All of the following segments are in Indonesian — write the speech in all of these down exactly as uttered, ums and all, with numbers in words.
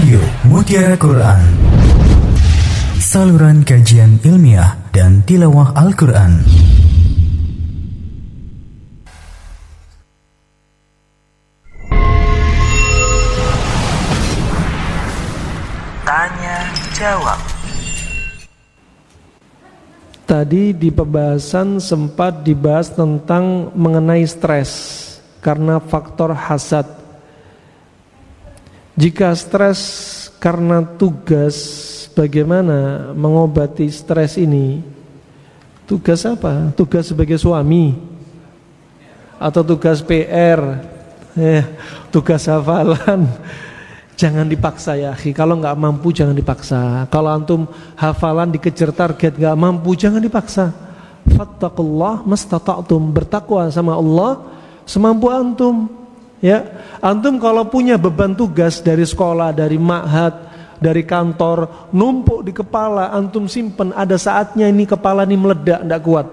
Radio Mutiara Quran, saluran kajian ilmiah dan tilawah Al-Quran. Tanya jawab. Tadi di pembahasan sempat dibahas tentang mengenai stres karena faktor hasad. Jika stres karena tugas, bagaimana mengobati stres ini? Tugas apa? Tugas sebagai suami? Atau tugas P R? Eh, tugas hafalan? Jangan dipaksa ya akhi. Kalau nggak mampu jangan dipaksa. Kalau antum hafalan dikejar target nggak mampu jangan dipaksa. Fattaqullah mastata'tum, bertakwa sama Allah semampu antum. Ya, antum kalau punya beban tugas dari sekolah, dari ma'had, dari kantor, numpuk di kepala, antum simpen, ada saatnya ini kepala ini meledak, tidak kuat.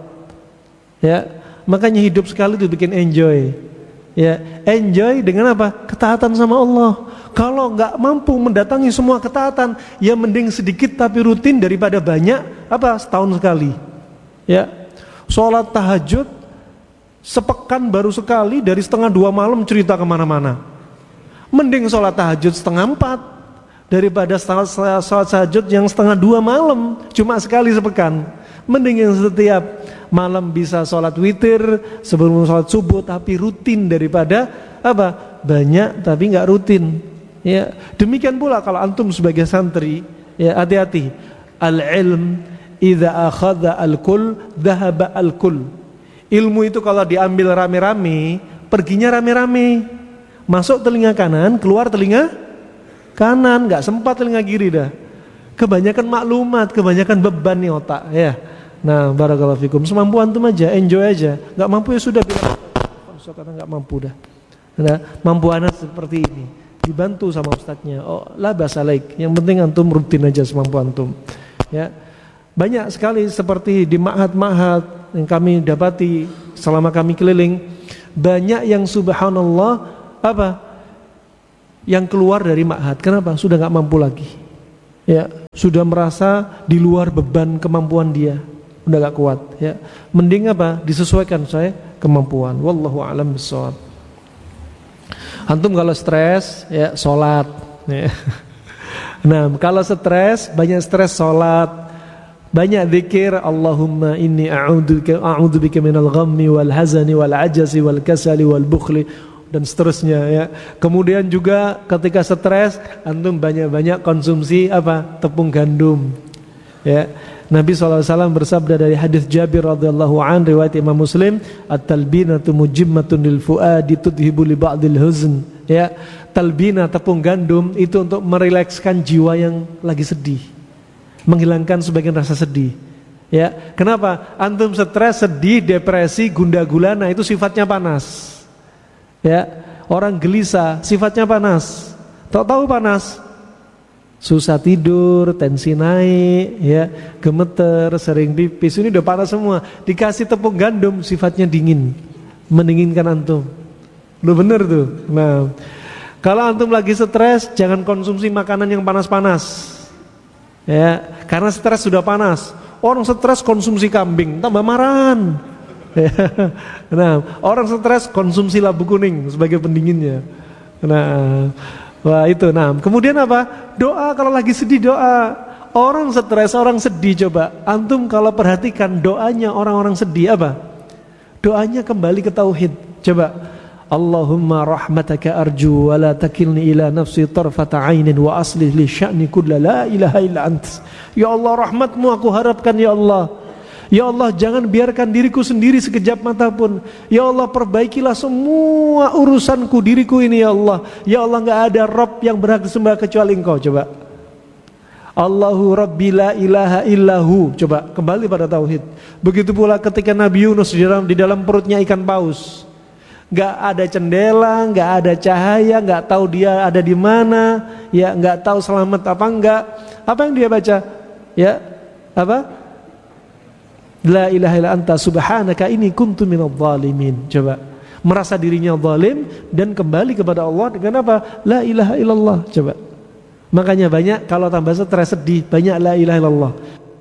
Ya, makanya hidup sekali itu bikin enjoy. Ya, enjoy dengan apa? Ketaatan sama Allah. Kalau nggak mampu mendatangi semua ketaatan, ya mending sedikit tapi rutin daripada banyak apa setahun sekali. Ya, sholat tahajud sepekan baru sekali, dari setengah dua malam cerita kemana-mana. Mending sholat tahajud setengah empat daripada sholat, sholat tahajud yang setengah dua malam cuma sekali sepekan. Mending yang setiap malam bisa sholat witir sebelum sholat subuh tapi rutin daripada apa banyak tapi nggak rutin. Ya, demikian pula kalau antum sebagai santri, ya hati-hati. Al-ilm idza akhadha al-kull dhahaba al-kull. Ilmu itu kalau diambil rame-rame, perginya rame-rame. Masuk telinga kanan, keluar telinga kanan, nggak sempat telinga kiri dah. Kebanyakan maklumat, kebanyakan beban nih otak, ya. Nah, barakallahu fikum. Semampu antum aja, enjoy aja. Nggak mampu ya sudah bilang. Karena nggak mampu dah. Nah, mampu anak seperti ini, dibantu sama ustadznya. Oh, la basalaik. Yang penting antum rutin aja semampu antum. Ya. Banyak sekali seperti di ma'had-ma'had yang kami dapati selama kami keliling, banyak yang subhanallah apa yang keluar dari ma'had. Kenapa? Sudah nggak mampu lagi. Ya, sudah merasa di luar beban kemampuan dia, udah nggak kuat. Ya, mending apa? Disesuaikan saya kemampuan. Wallahu a'lam bishawab. Antum kalau stres, ya sholat. Ya. Nah, kalau stres, banyak stres sholat. Banyak zikir, Allahumma inni a'udzubika a'udzubika minal ghammi wal hazani wal ajazi wal kasali wal bukhli dan seterusnya ya. Kemudian juga ketika stres antum banyak-banyak konsumsi apa? Tepung gandum. Ya. Nabi shallallahu alaihi wasallam bersabda dari hadis Jabir radhiyallahu an riwayat Imam Muslim, at-talbinatu mujimmatun lil fuadi tudhibu li ba'dil huzn. Ya, talbina tepung gandum itu untuk merilekskan jiwa yang lagi sedih, menghilangkan sebagian rasa sedih. Ya, kenapa? Antum stres, sedih, depresi, gundah gulana itu sifatnya panas. Ya, orang gelisah sifatnya panas. Tahu-tahu panas, susah tidur, tensi naik, ya, gemeter, sering pipis, ini udah panas semua. Dikasih tepung gandum sifatnya dingin, mendinginkan antum. Lu bener tuh. Nah, kalau antum lagi stres jangan konsumsi makanan yang panas-panas. Ya, karena stres sudah panas. Orang stres konsumsi kambing, tambah marahan. Ya. Nah, orang stres konsumsi labu kuning sebagai pendinginnya. Nah, wah itu. Nah, kemudian apa? Doa kalau lagi sedih doa. Orang stres, orang sedih coba. Antum kalau perhatikan doanya orang-orang sedih apa? Doanya kembali ke tauhid. Coba. Allahumma rahmataka arju wa la takilni ila nafsi tarfata ainin wa aslih li sya'ni kulla la ilaha illa ant. Ya Allah, rahmatmu aku harapkan ya Allah. Ya Allah, jangan biarkan diriku sendiri sekejap mata pun. Ya Allah, perbaikilah semua urusanku diriku ini ya Allah. Ya Allah, enggak ada Rabb yang berhak disembah kecuali Engkau. Coba. Allahu Rabbi la ilaha illahu. Coba kembali pada tauhid. Begitu pula ketika Nabi Yunus di dalam, di dalam perutnya ikan paus. Nggak ada jendela, nggak ada cahaya, nggak tahu dia ada di mana, ya nggak tahu selamat apa enggak. Apa yang dia baca? Ya, apa? La ilaha illa anta subhanaka inni kuntu minadh dhalimin. Coba merasa dirinya zalim dan kembali kepada Allah dengan apa? La ilaha illallah. Coba Makanya banyak kalau tambah stres sedih, banyak la ilaha illallah.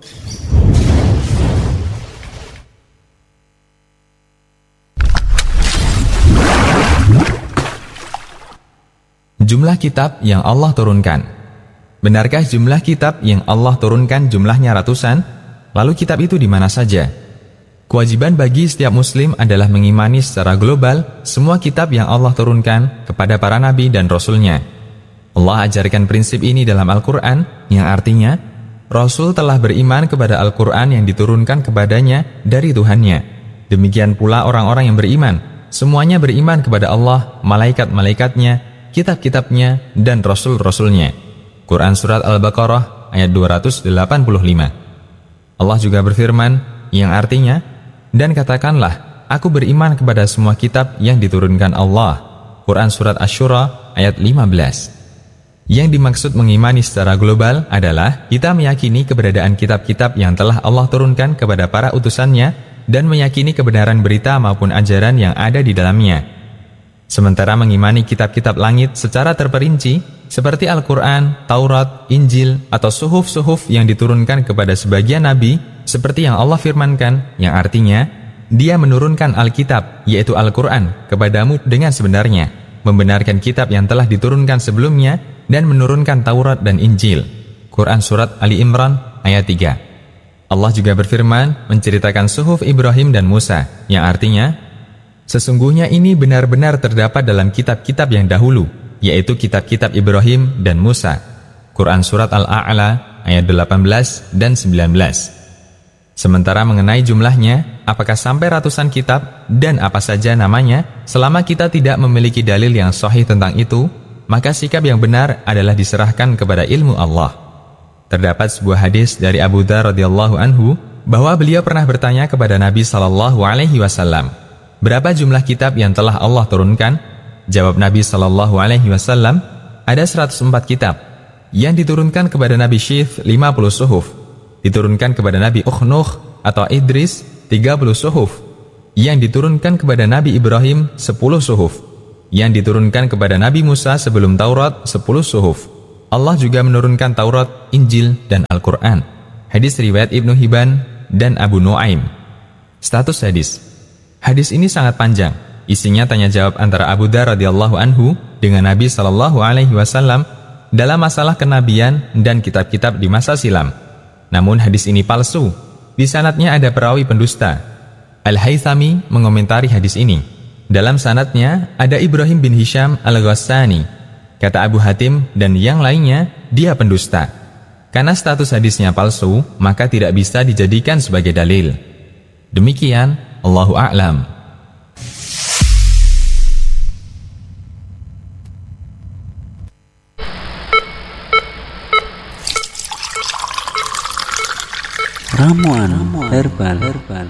Jumlah kitab yang Allah turunkan. Benarkah jumlah kitab yang Allah turunkan jumlahnya ratusan? Lalu kitab itu di mana saja? Kewajiban bagi setiap muslim adalah mengimani secara global semua kitab yang Allah turunkan kepada para nabi dan rasulnya. Allah ajarkan prinsip ini dalam Al-Quran, yang artinya Rasul telah beriman kepada Al-Quran yang diturunkan kepadanya dari Tuhannya. Demikian pula orang-orang yang beriman, semuanya beriman kepada Allah, malaikat-malaikatnya, kitab-kitabnya, dan rasul-rasulnya. Quran Surat Al-Baqarah ayat dua ratus delapan puluh lima. Allah juga berfirman, yang artinya, dan katakanlah, aku beriman kepada semua kitab yang diturunkan Allah. Quran Surat Asy-Syura ayat lima belas. Yang dimaksud mengimani secara global adalah kita meyakini keberadaan kitab-kitab yang telah Allah turunkan kepada para utusannya dan meyakini kebenaran berita maupun ajaran yang ada di dalamnya. Sementara mengimani kitab-kitab langit secara terperinci seperti Al-Quran, Taurat, Injil, atau suhuf-suhuf yang diturunkan kepada sebagian nabi seperti yang Allah firmankan, yang artinya Dia menurunkan Alkitab, yaitu Al-Quran, kepadamu dengan sebenarnya, membenarkan kitab yang telah diturunkan sebelumnya, dan menurunkan Taurat dan Injil. Quran Surat Ali Imran ayat tiga. Allah juga berfirman menceritakan suhuf Ibrahim dan Musa, yang artinya, sesungguhnya ini benar-benar terdapat dalam kitab-kitab yang dahulu, yaitu kitab-kitab Ibrahim dan Musa. Quran Surat Al-A'la ayat delapan belas dan sembilan belas. Sementara mengenai jumlahnya, apakah sampai ratusan kitab dan apa saja namanya, selama kita tidak memiliki dalil yang sahih tentang itu, maka sikap yang benar adalah diserahkan kepada ilmu Allah. Terdapat sebuah hadis dari Abu Dzar radhiyallahu anhu bahwa beliau pernah bertanya kepada Nabi sallallahu alaihi wasallam, berapa jumlah kitab yang telah Allah turunkan? Jawab Nabi sallallahu alaihi wasallam, ada seratus empat kitab. Yang diturunkan kepada Nabi Syith lima puluh suhuf, diturunkan kepada Nabi Ukhnukh atau Idris tiga puluh suhuf, yang diturunkan kepada Nabi Ibrahim sepuluh suhuf, yang diturunkan kepada Nabi Musa sebelum Taurat sepuluh suhuf. Allah juga menurunkan Taurat, Injil, dan Al-Quran. Hadis riwayat Ibnu Hibban dan Abu Nuaim. Status hadis. Hadis ini sangat panjang. Isinya tanya jawab antara Abu Dzar radhiyallahu anhu dengan Nabi sallallahu alaihi wasallam dalam masalah kenabian dan kitab-kitab di masa silam. Namun hadis ini palsu. Di sanadnya ada perawi pendusta. Al-Haythami mengomentari hadis ini. Dalam sanadnya ada Ibrahim bin Hisham Al-Ghassani. Kata Abu Hatim dan yang lainnya, dia pendusta. Karena status hadisnya palsu, maka tidak bisa dijadikan sebagai dalil. Demikian, Allahu a'lam. Ramuan herbal herbal.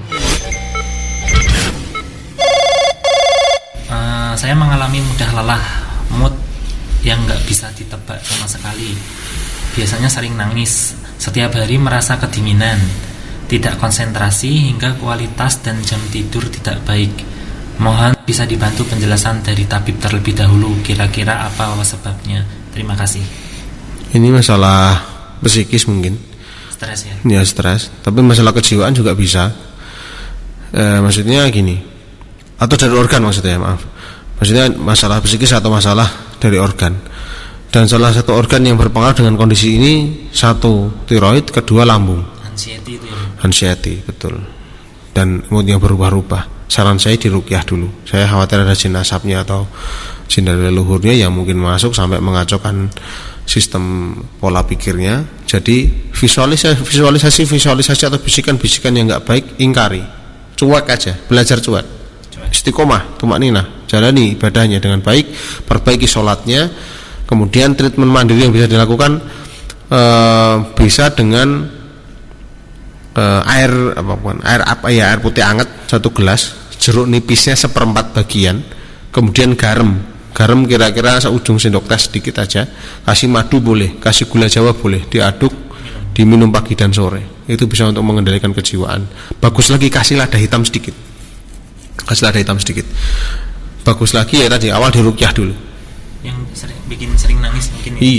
Uh, saya mengalami mudah lelah, mood yang nggak bisa ditebak sama sekali. Biasanya sering nangis, setiap hari merasa kedinginan, tidak konsentrasi hingga kualitas dan jam tidur tidak baik. Mohon bisa dibantu penjelasan dari tabib terlebih dahulu, kira-kira apa sebabnya. Terima kasih. Ini masalah psikis mungkin. Stres ya? Ya stres, tapi masalah kejiwaan juga bisa. E, maksudnya gini, atau dari organ maksudnya, maaf. Maksudnya masalah psikis atau masalah dari organ. Dan salah satu organ yang berpengaruh dengan kondisi ini, satu tiroid, kedua lambung. Anxiety itu ya? Anxiety, betul. Dan mood yang berubah-ubah. Saran saya diruqyah dulu. Saya khawatir ada jin asapnya atau jin dari leluhurnya yang mungkin masuk sampai mengacaukan sistem pola pikirnya. Jadi visualisasi visualisasi visualisasi atau bisikan-bisikan yang nggak baik ingkari, cuek aja, belajar cuek. Istiqomah, tumakninah, jalani ibadahnya dengan baik, perbaiki sholatnya. Kemudian treatment mandiri yang bisa dilakukan e, bisa dengan e, air apa bukan air apa ya air putih hangat satu gelas, jeruk nipisnya seperempat bagian, kemudian garam. Garam kira-kira seujung sendok teh sedikit aja, kasih madu boleh, kasih gula jawa boleh, diaduk, diminum pagi dan sore. Itu bisa untuk mengendalikan kejiwaan. Bagus lagi kasih lada hitam sedikit, kasih lada hitam sedikit. Bagus lagi ya tadi awal diruqyah dulu. Yang sering, bikin sering nangis mungkin. Iya,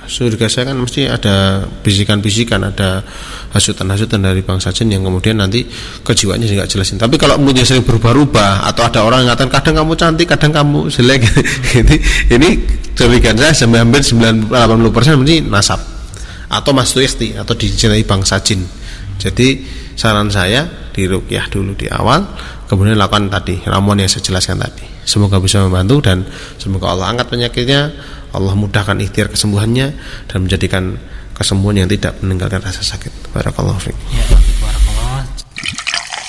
surga saya kan mesti ada bisikan-bisikan, ada hasutan-hasutan dari bangsa jin yang kemudian nanti kejiwaannya juga jelasin. Tapi kalau moodnya sering berubah-ubah atau ada orang yang mengatakan kadang kamu cantik, kadang kamu jelek, ini ini demikian saya sampai hampir sembilan puluh delapan puluh persen mesti nasab atau mastuisti atau dicintai bangsa jin. Jadi saran saya diruqyah dulu di awal, kemudian lakukan tadi ramuan yang saya jelaskan tadi. Semoga bisa membantu dan semoga Allah angkat penyakitnya, Allah mudahkan ikhtiar kesembuhannya dan menjadikan kesembuhan yang tidak meninggalkan rasa sakit. Barakallahu fiik. Ya.